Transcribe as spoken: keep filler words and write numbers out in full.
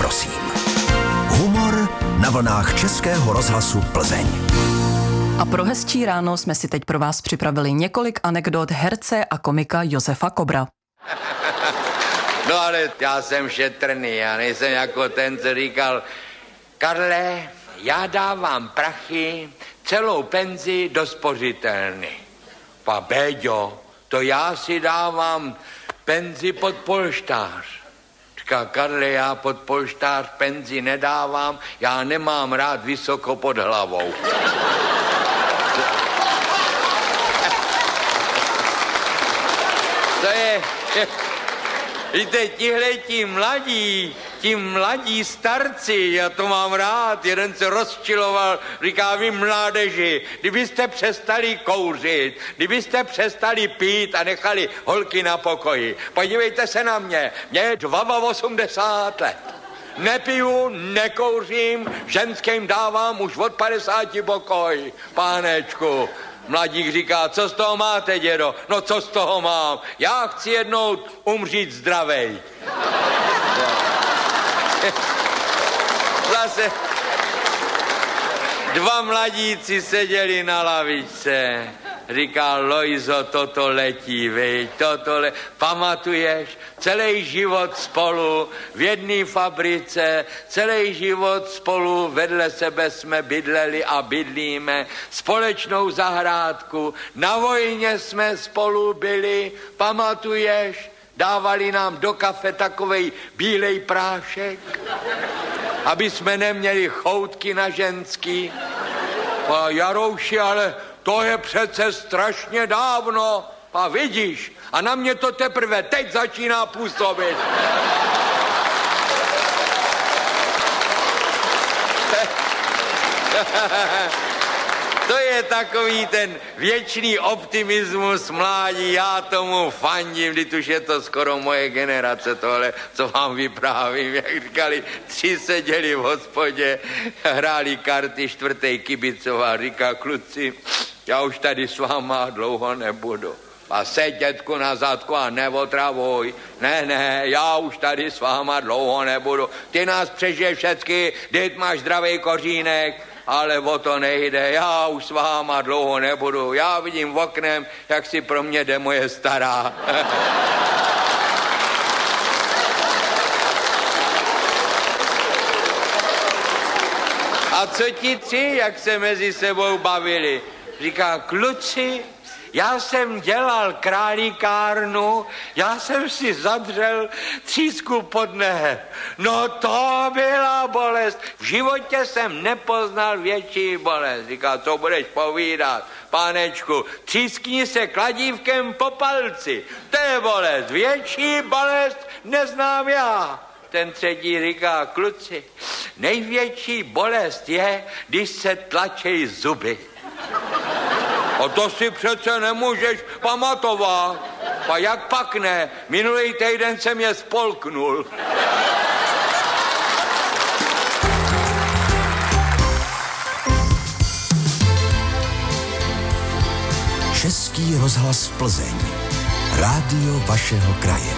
prosím. Humor na vlnách Českého rozhlasu Plzeň. A pro hezčí ráno jsme si teď pro vás připravili několik anekdot herce a komika Josefa Kobra. No ale já jsem šetrný, já nejsem jako ten, co říkal: Karle, já dávám prachy, celou penzi do spořitelny. Pa Béďo, to já si dávám penzi pod polštář. Říká: Karle, já pod polštář penzi nedávám, já nemám rád vysoko pod hlavou. To je... Víte, tihleti mladí, ti mladí starci, já to mám rád, jeden se rozčiloval, říká: vy mládeži, kdybyste přestali kouřit, kdybyste přestali pít a nechali holky na pokoji. Podívejte se na mě, mě je osmdesát dva let. Nepiju, nekouřím, ženským dávám už od padesáti pokoj, pánečku. Mladík říká: co z toho máte, dědo? No co z toho mám? Já chci jednou umřít zdravej. Zase dva mladíci seděli na lavičce. Říká: Lojzo, toto letí, viď, toto letí. Pamatuješ, celý život spolu v jedné fabrice, celý život spolu vedle sebe jsme bydleli a bydlíme, společnou zahrádku, na vojně jsme spolu byli, pamatuješ, dávali nám do kafe takovej bílej prášek, aby jsme neměli choutky na ženský. A Jarouši, ale to je přece strašně dávno. A vidíš, a na mě to teprve teď začíná působit. To je takový ten věčný optimismus mládí, já tomu fandím, když už je to skoro moje generace tohle, co vám vyprávím, jak říkali, tři seděli v hospodě, hráli karty, čtvrtej kibicoval, říká: kluci, já už tady s váma dlouho nebudu. A seď, dětku, na zadku a neotravuj. Ne, ne, já už tady s váma dlouho nebudu. Ty nás přežije všecky, teď máš zdravý kořínek, ale o to nejde. Já už s váma dlouho nebudu. Já vidím v oknem, jak si pro mě jde moje stará. A co ti tři, jak se mezi sebou bavili? Říká: kluci, já jsem dělal králíkárnu, já jsem si zadřel třísku pod nehem. No to byla bolest. V životě jsem nepoznal větší bolest. Říká: co budeš povídat? Pánečku, třískni se kladívkem po palci. To je bolest. Větší bolest neznám já. Ten třetí říká: kluci, největší bolest je, když se tlačej zuby. A to si přece nemůžeš pamatovat. A jak pak ne? Minulý týden jsem je spolknul. Český rozhlas Plzeň. Rádio vašeho kraje.